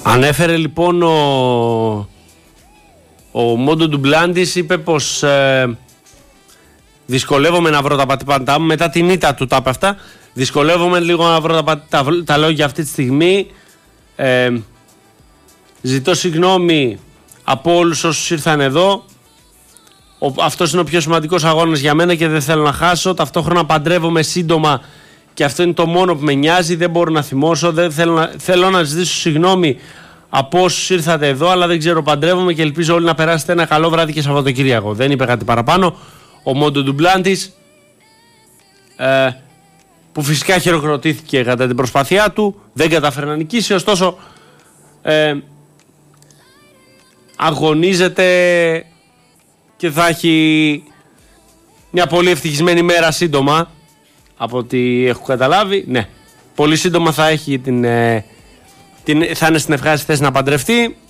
Ανέφερε λοιπόν ο Μόντο Ντουμπλάντης, είπε πως δυσκολεύομαι να βρω τα πατήματά μου μετά την ήττα του, τα είπε αυτά. Δυσκολεύομαι λίγο να βρω τα λόγια αυτή τη στιγμή. Ζητώ συγγνώμη από όλους όσους ήρθαν εδώ. Αυτός είναι ο πιο σημαντικός αγώνας για μένα και δεν θέλω να χάσω. Ταυτόχρονα παντρεύομαι σύντομα και αυτό είναι το μόνο που με νοιάζει. Δεν μπορώ να θυμώσω. Θέλω να ζητήσω συγγνώμη από όσους ήρθατε εδώ, αλλά δεν ξέρω, παντρεύομαι και ελπίζω όλοι να περάσετε ένα καλό βράδυ και Σαββατοκύριακο. Δεν είπε κάτι παραπάνω ο Μόντο Ντουμπλάντης, που φυσικά χειροκροτήθηκε κατά την προσπάθειά του, δεν κατάφερε να νικήσει, ωστόσο αγωνίζεται και θα έχει μια πολύ ευτυχισμένη μέρα σύντομα, από ό,τι έχω καταλάβει. Ναι, πολύ σύντομα θα έχει θα είναι στην ευχάριστη θέση να παντρευτεί.